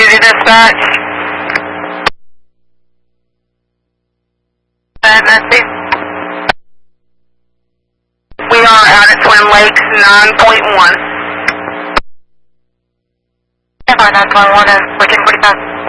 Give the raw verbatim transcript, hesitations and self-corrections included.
Duty dispatch. And Nancy. We are out at Twin Lakes, nine point one. nine point one is looking pretty fast.